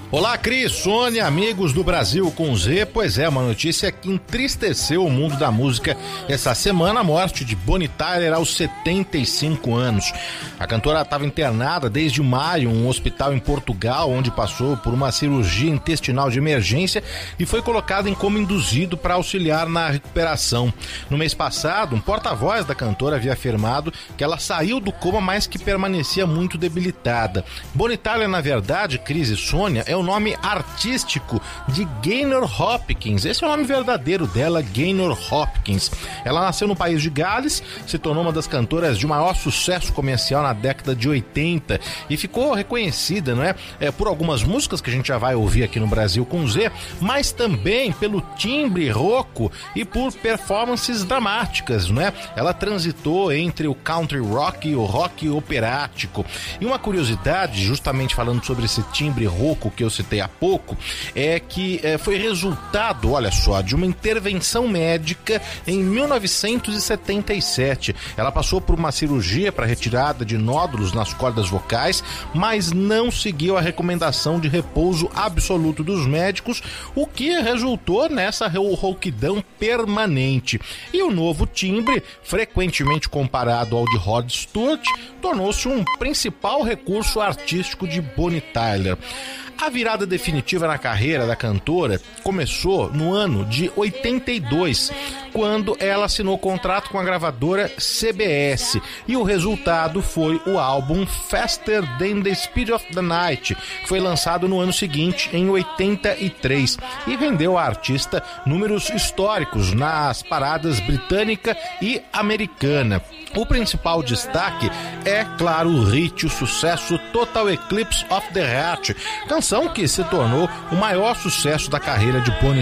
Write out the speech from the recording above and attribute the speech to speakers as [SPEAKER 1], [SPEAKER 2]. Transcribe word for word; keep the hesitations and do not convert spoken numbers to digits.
[SPEAKER 1] Olá, Cris, Sônia, amigos do Brasil com Z. Pois é, uma notícia que entristeceu o mundo da música essa semana, a morte de Bonnie Tyler aos setenta e cinco anos. A cantora estava internada desde maio em um hospital em Portugal, onde passou por uma cirurgia intestinal de emergência e foi colocada em coma induzido para auxiliar na recuperação. No mês passado, um porta-voz da cantora havia afirmado que ela saiu do coma, mas que permanecia muito debilitada. Bonnie Tyler, na verdade, Cris e Sônia, é o nome artístico de Gaynor Hopkins. Esse é o nome verdadeiro dela, Gaynor Hopkins. Ela nasceu no país de Gales, se tornou uma das cantoras de maior sucesso comercial na década de oitenta e ficou reconhecida, não é, é, por algumas músicas que a gente já vai ouvir aqui no Brasil com Z, mas também pelo timbre rouco e por performances dramáticas, não é? Ela transitou entre o country rock e o rock operático. E uma curiosidade, justamente falando sobre esse timbre rouco que eu citei há pouco, é que é, foi resultado, olha só, de uma intervenção médica em mil novecentos e setenta e sete. Ela passou por uma cirurgia para retirada de nódulos nas cordas vocais, mas não seguiu a recomendação de repouso absoluto dos médicos, o que resultou nessa rouquidão permanente. E o novo timbre, frequentemente comparado ao de Rod Stewart, tornou-se um principal recurso artístico de Bonnie Tyler. A virada definitiva na carreira da cantora começou no ano de oitenta e dois, quando ela assinou contrato com a gravadora C B S, e o resultado foi o álbum Faster Than the Speed of the Night, que foi lançado no ano seguinte, em oitenta e três, e rendeu à artista números históricos nas paradas britânica e americana. O principal destaque é, claro, o hit, o sucesso Total Eclipse of the Heart, canção que se tornou o maior sucesso da carreira de Bonnie